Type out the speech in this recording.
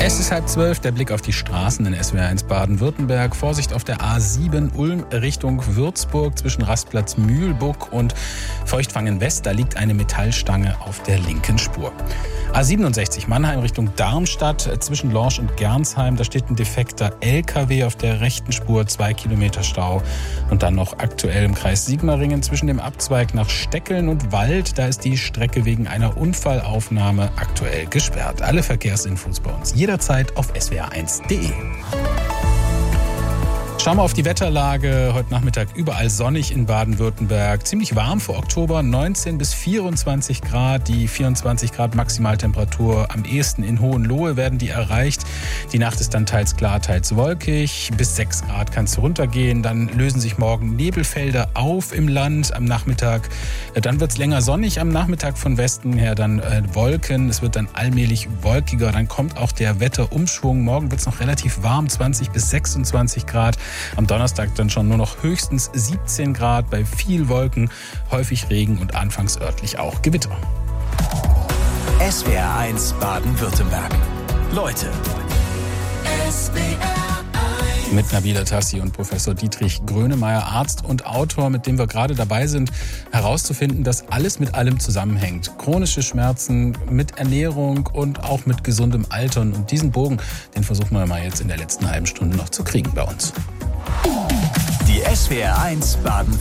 Es ist 11:30, der Blick auf die Straßen in SWR1 Baden-Württemberg. Vorsicht auf der A7 Ulm Richtung Würzburg zwischen Rastplatz Mühlbuck und Feuchtwangen West. Da liegt eine Metallstange auf der linken Spur. A67 Mannheim Richtung Darmstadt zwischen Lorsch und Gernsheim. Da steht ein defekter LKW auf der rechten Spur, 2 Kilometer Stau. Und dann noch aktuell im Kreis Sigmaringen zwischen dem Abzweig nach Steckeln und Wald. Da ist die Strecke wegen einer Unfallaufnahme aktuell gesperrt. Alle Verkehrsinfos bei uns jederzeit auf swr1.de. Schauen wir auf die Wetterlage. Heute Nachmittag überall sonnig in Baden-Württemberg. Ziemlich warm für Oktober, 19 bis 24 Grad. Die 24 Grad Maximaltemperatur am ehesten in Hohenlohe werden die erreicht. Die Nacht ist dann teils klar, teils wolkig. Bis 6 Grad kann es runtergehen. Dann lösen sich morgen Nebelfelder auf im Land am Nachmittag. Dann wird es länger sonnig am Nachmittag von Westen her. Dann Wolken. Es wird dann allmählich wolkiger. Dann kommt auch der Wetterumschwung. Morgen wird es noch relativ warm, 20 bis 26 Grad. Am Donnerstag dann schon nur noch höchstens 17 Grad bei viel Wolken, häufig Regen und anfangs örtlich auch Gewitter. SWR1 Baden-Württemberg. Leute. Mit Nabila Tassi und Professor Dietrich Grönemeyer, Arzt und Autor, mit dem wir gerade dabei sind, herauszufinden, dass alles mit allem zusammenhängt. Chronische Schmerzen mit Ernährung und auch mit gesundem Altern. Und diesen Bogen, den versuchen wir mal jetzt in der letzten halben Stunde noch zu kriegen bei uns. Die SWR1 Baden